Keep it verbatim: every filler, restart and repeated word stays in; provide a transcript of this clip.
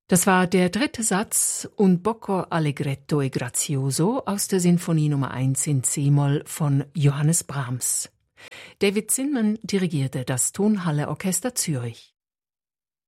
Das war der dritte Satz Un poco allegretto e grazioso aus der Sinfonie Nummer eins in C-Moll von Johannes Brahms. David Zinman dirigierte das Tonhalle Orchester Zürich.